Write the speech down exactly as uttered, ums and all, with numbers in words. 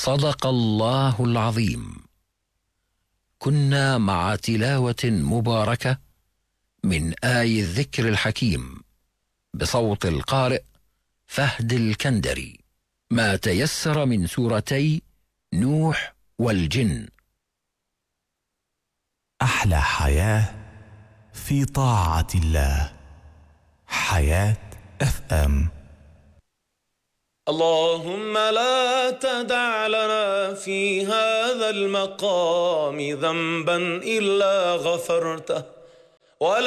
صدق الله العظيم. كنا مع تلاوة مباركة من آي الذكر الحكيم بصوت القارئ فهد الكندري، ما تيسر من سورتي نوح والجن. أحلى حياة في طاعة الله. حياة اف ام. اللهم لا تدع لنا في هذا المقام ذنبا إلا غفرته، ولا